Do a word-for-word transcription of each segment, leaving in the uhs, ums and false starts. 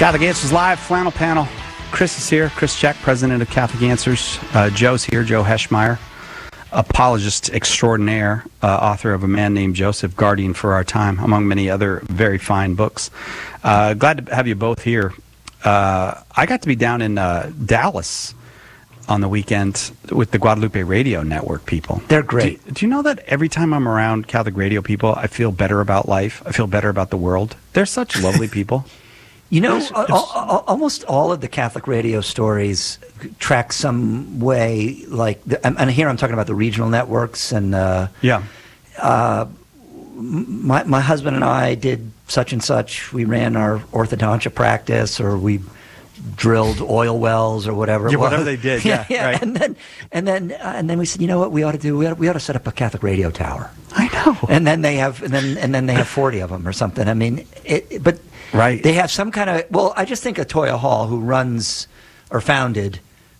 Catholic Answers Live, Flannel Panel. Chris is here. Chris Check, president of Catholic Answers. Uh, Joe's here, Joe Heschmeyer, apologist extraordinaire, uh, author of A Man Named Joseph, Guardian for Our Time, among many other very fine books. Uh, glad to have you both here. Uh, I got to be down in uh, Dallas on the weekend with the Guadalupe Radio Network people. They're great. Do, do you know that every time I'm around Catholic radio people, I feel better about life? I feel better about the world. They're such lovely people. You know, a- a- almost all of the Catholic radio stories track some way, like, the, and here I'm talking about the regional networks, and uh, yeah, uh, my my husband and I did such and such. We ran our orthodontia practice, or we drilled oil wells, or whatever. Yeah, it was. whatever they did. Yeah, yeah. Right. And then and then uh, and then we said, you know what, we ought to do? We ought, we ought to set up a Catholic radio tower. I know. And then they have, and then and then they have forty of them or something. I mean, it, but. Right. They have some kind of, well, I just think Atoya Hall, who runs or founded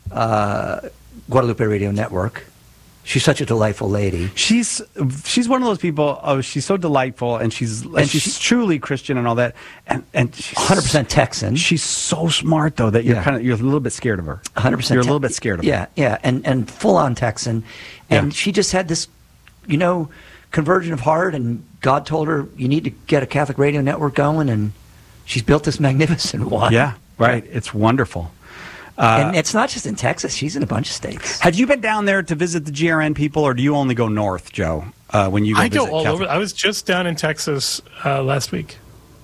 uh, Guadalupe Radio Network, she's such a delightful lady. She's she's one of those people. Oh, she's so delightful, and she's and, and she's she, truly Christian and all that, and and she's one hundred percent Texan. She's so smart though that you're yeah. kind of you're a little bit scared of her. one hundred percent. You're te- a little bit scared of yeah, her. Yeah, yeah, and and full on Texan, and yeah. she just had this, you know, conversion of heart, and God told her, you need to get a Catholic radio network going, and she's built this magnificent one. Yeah, right. It's wonderful. Uh, and it's not just in Texas. She's in a bunch of states. Have you been down there to visit the G R N people, or do you only go north, Joe, uh, when you go I visit go all Catholic? over. I was just down in Texas uh, last week.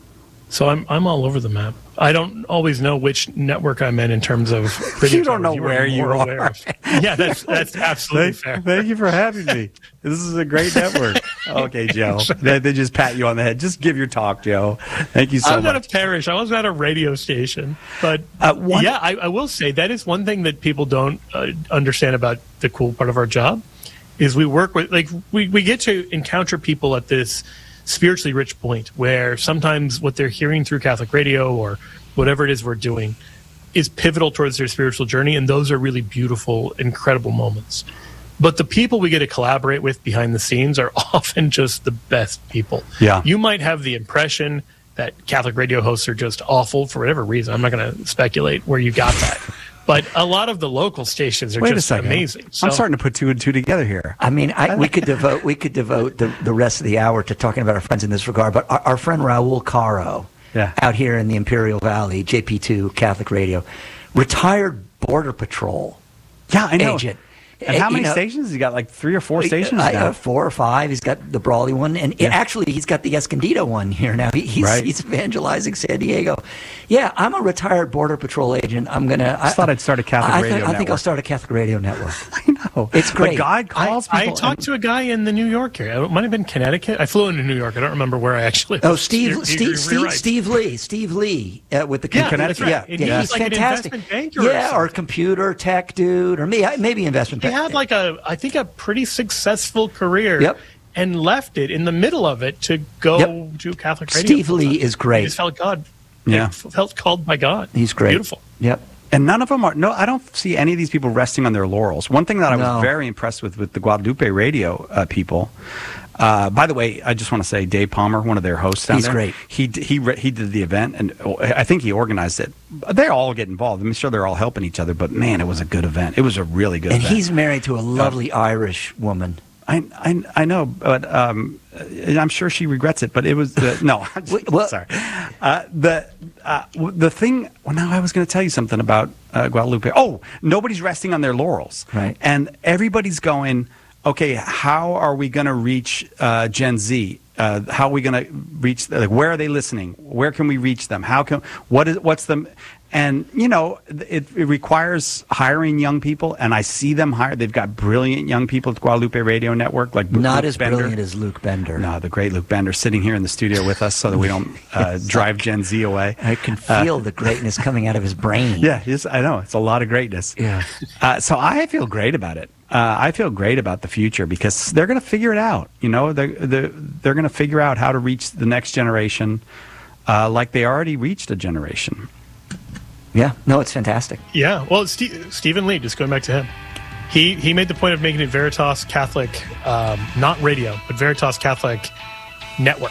So I'm I'm all over the map. I don't always know which network I'm in in terms of radio. You don't know you where you are. Of, yeah, that's that's absolutely thank, fair. Thank you for having me. This is a great network. Okay, Joe. They, they just pat you on the head. Just give your talk, Joe. Thank you so I was much. at a parish. I was at a radio station. But uh, one, yeah, I, I will say that is one thing that people don't uh, understand about the cool part of our job is we work with, like, we, we get to encounter people at this spiritually rich point where sometimes what they're hearing through Catholic radio or whatever it is we're doing is pivotal towards their spiritual journey, and those are really beautiful, incredible moments. But the people we get to collaborate with behind the scenes are often just the best people. Yeah. You might have the impression that Catholic radio hosts are just awful for whatever reason. I'm not going to speculate where you got that. But a lot of the local stations are Wait just a second. amazing. So, I'm starting to put two and two together here. I mean, I, we could devote we could devote the, the rest of the hour to talking about our friends in this regard. But our, our friend Raul Caro, yeah. out here in the Imperial Valley, J P two Catholic Radio, retired Border Patrol yeah, I know. agent. And how many you know, stations? He's got like three or four stations I, now. Uh, four or five. He's got the Brawley one, and yeah. it, actually, he's got the Escondido one here now. He, he's right. he's evangelizing San Diego. Yeah, I'm a retired Border Patrol agent. I'm gonna. I, I thought I'd start a Catholic I, radio I, network. I think I'll start a Catholic radio network. I know. It's great. But God calls I, people. I talked and, to a guy in the New York area. It might have been Connecticut. I flew into New York. I don't remember where I actually. Oh, Steve, You're, Steve, you're Steve, right. Steve Lee, Steve Lee, uh, with the Yeah, Connecticut. that's right. Yeah, And yeah, he's he's like an fantastic. investment banker or Yeah, or something. computer tech dude, or me, maybe investment. He bank. had like a, I think, a pretty successful career. Yep. And left it in the middle of it to go Yep. to Catholic radio. Steve Lee is great. He just felt God. Yeah. Felt called by God. He's great. Beautiful. Yep. And none of them are. No, I don't see any of these people resting on their laurels. One thing that I was No. very impressed with with the Guadalupe Radio uh, people. Uh, by the way, I just want to say Dave Palmer, one of their hosts down He's there. great. He d- he re- he did the event, and I think he organized it. They all get involved. I'm sure they're all helping each other. But man, it was a good event. It was a really good And event. he's married to a lovely Irish woman. I, I, I know, but um, I'm sure she regrets it. But it was uh, no. I'm just- Wait, what? Sorry. Uh, the uh, the thing. Well, now I was going to tell you something about uh, Guadalupe. Oh, nobody's resting on their laurels, Right. And everybody's going, okay, how are we going to reach uh, Gen Z? Uh, how are we going to reach? Like, where are they listening? Where can we reach them? How can? What is? What's the? And you know, it, it requires hiring young people, and I see them hire. They've got brilliant young people at Guadalupe Radio Network, like Not Luke as Bender. brilliant as Luke Bender. No, the great Luke Bender sitting here in the studio with us, so that we don't uh, drive Gen Z away. I can feel uh, the greatness coming out of his brain. Yeah, yes, I know. It's a lot of greatness. Yeah. Uh, so I feel great about it. Uh, I feel great about the future because they're going to figure it out. You know, they're they're, they're going to figure out how to reach the next generation, uh, like they already reached a generation. Yeah, no, it's fantastic. Yeah, well, Steve, Stephen Lee, just going back to him, he he made the point of making it Veritas Catholic, um, not radio, but Veritas Catholic Network.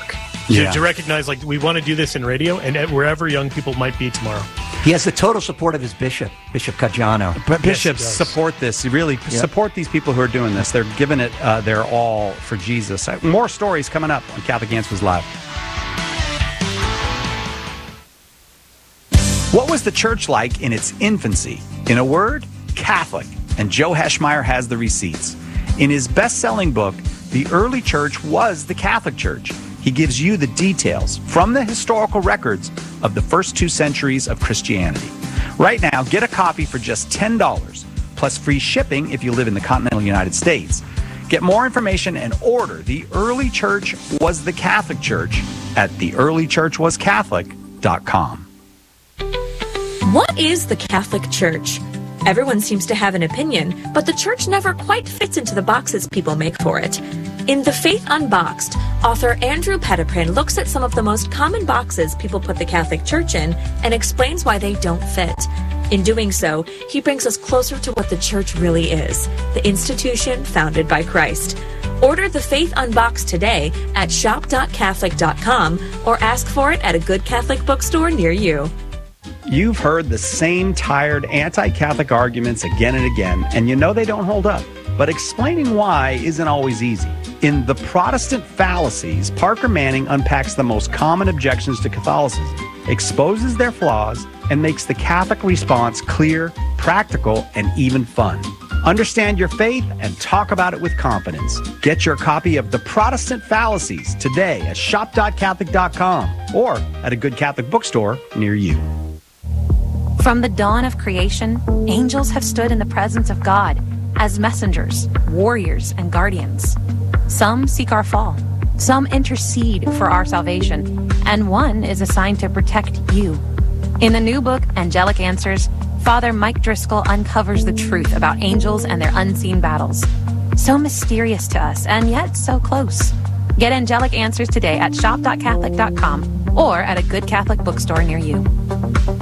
To, Yeah. to recognize, like, we want to do this in radio and at wherever young people might be tomorrow. He has the total support of his bishop, Bishop Caggiano. But Yes, bishops it does. support this. You really support these people who are doing this. They're giving it uh, their all for Jesus. Uh, More stories coming up on Catholic Answers Live. What was the church like in its infancy? In a word, Catholic. And Joe Heschmeyer has the receipts. In his best-selling book, The Early Church Was the Catholic Church, he gives you the details from the historical records of the first two centuries of Christianity. Right now, get a copy for just ten dollars, plus free shipping if you live in the continental United States. Get more information and order The Early Church Was the Catholic Church at the early church was catholic dot com. What is the Catholic Church? Everyone seems to have an opinion, but the church never quite fits into the boxes people make for it. In The Faith Unboxed, author Andrew Petiprin looks at some of the most common boxes people put the Catholic Church in and explains why they don't fit. In doing so, he brings us closer to what the church really is, the institution founded by Christ. Order The Faith Unboxed today at shop dot catholic dot com or ask for it at a good Catholic bookstore near you. You've heard the same tired anti-Catholic arguments again and again, and you know they don't hold up. But explaining why isn't always easy. In The Protestant Fallacies, Parker Manning unpacks the most common objections to Catholicism, exposes their flaws, and makes the Catholic response clear, practical, and even fun. Understand your faith and talk about it with confidence. Get your copy of The Protestant Fallacies today at shop dot catholic dot com or at a good Catholic bookstore near you. From the dawn of creation, angels have stood in the presence of God as messengers, warriors, and guardians. Some seek our fall, some intercede for our salvation, and one is assigned to protect you. In the new book, Angelic Answers, Father Mike Driscoll uncovers the truth about angels and their unseen battles. So mysterious to us, and yet so close. Get Angelic Answers today at shop dot catholic dot com or at a good Catholic bookstore near you.